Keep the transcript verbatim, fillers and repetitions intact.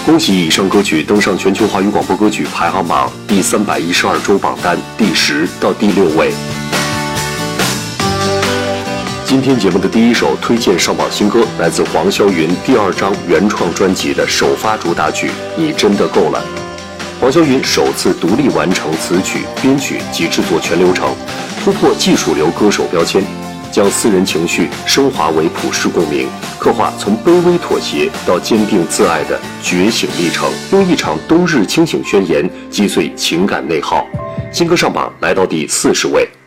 恭喜以上歌曲登上全球华语广播歌曲排行榜第三百一十二周榜单第十到第六位。今天节目的第一首推荐上榜新歌，来自黄霄云第二张原创专辑的首发主打曲《你真的够了》。黄霄云首次独立完成词曲、编曲及制作全流程，突破技术流歌手标签，将私人情绪升华为普世共鸣，刻画从卑微妥协到坚定自爱的觉醒历程，用一场冬日清醒宣言击碎情感内耗。新歌上榜来到第四十位。